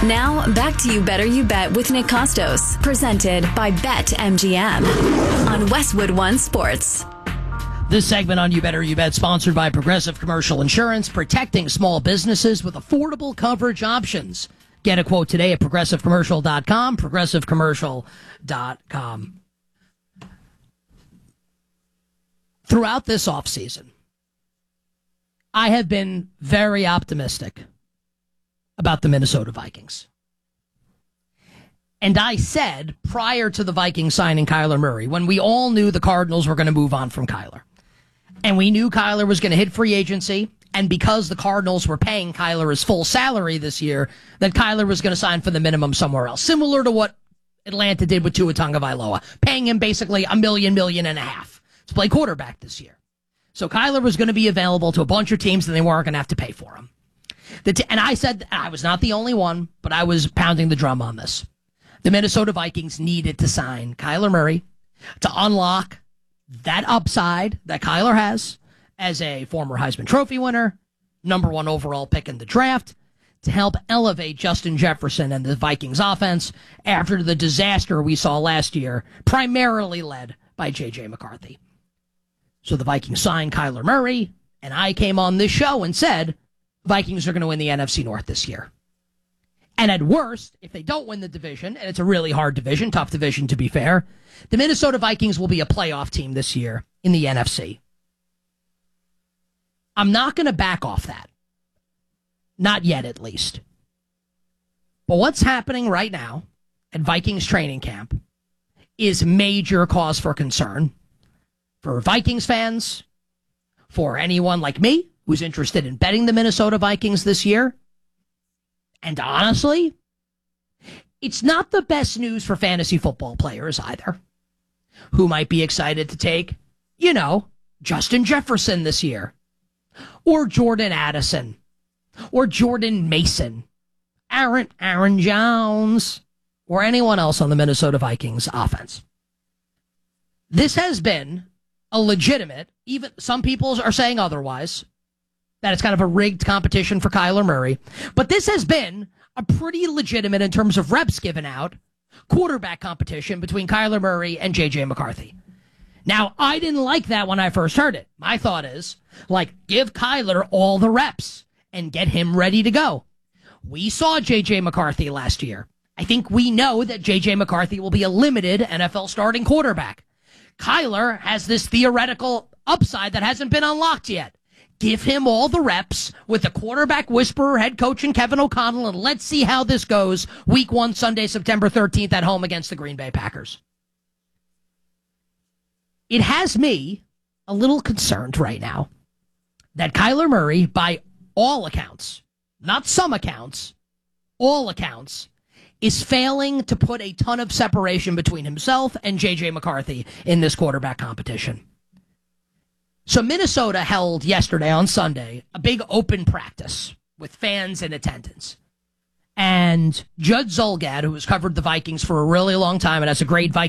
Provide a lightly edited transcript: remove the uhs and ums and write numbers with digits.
Now, back to You Better You Bet with Nick Costos, presented by BetMGM on Westwood One Sports. This segment on You Better You Bet, sponsored by Progressive Commercial Insurance, protecting small businesses with affordable coverage options. Get a quote today at progressivecommercial.com, progressivecommercial.com. Throughout this offseason, I have been very optimistic about the Minnesota Vikings. And I said prior to the Vikings signing Kyler Murray, when we all knew the Cardinals were going to move on from Kyler, and we knew Kyler was going to hit free agency, and because the Cardinals were paying Kyler his full salary this year, that Kyler was going to sign for the minimum somewhere else, similar to what Atlanta did with Tua Tagovailoa, paying him basically $1 million and a half to play quarterback this year. So Kyler was going to be available to a bunch of teams, and they weren't going to have to pay for him. And I said, I was not the only one, but I was pounding the drum on this. The Minnesota Vikings needed to sign Kyler Murray to unlock that upside that Kyler has as a former Heisman Trophy winner, number 1 overall pick in the draft, to help elevate Justin Jefferson and the Vikings offense after the disaster we saw last year, primarily led by J.J. McCarthy. So the Vikings signed Kyler Murray, and I came on this show and said, Vikings are going to win the NFC North this year. And at worst, if they don't win the division, and it's a really hard division, tough division to be fair, the Minnesota Vikings will be a playoff team this year in the NFC. I'm not going to back off that. Not yet, at least. But what's happening right now at Vikings training camp is major cause for concern for Vikings fans, for anyone like me who's interested in betting the Minnesota Vikings this year. And honestly, it's not the best news for fantasy football players either, who might be excited to take, Justin Jefferson this year, or Jordan Addison, or Jordan Mason, Aaron Jones, or anyone else on the Minnesota Vikings offense. This has been a legitimate, even some people are saying otherwise, that it's kind of a rigged competition for Kyler Murray. But this has been a pretty legitimate, in terms of reps given out, quarterback competition between Kyler Murray and J.J. McCarthy. Now, I didn't like that when I first heard it. My thought is, give Kyler all the reps and get him ready to go. We saw J.J. McCarthy last year. I think we know that J.J. McCarthy will be a limited NFL starting quarterback. Kyler has this theoretical upside that hasn't been unlocked yet. Give him all the reps with the quarterback whisperer, head coach, and Kevin O'Connell, and let's see how this goes week 1, Sunday, September 13th at home against the Green Bay Packers. It has me a little concerned right now that Kyler Murray, by all accounts, not some accounts, all accounts, is failing to put a ton of separation between himself and J.J. McCarthy in this quarterback competition. So Minnesota held yesterday on Sunday a big open practice with fans in attendance. And Judd Zulgad, who has covered the Vikings for a really long time and has a great Vikings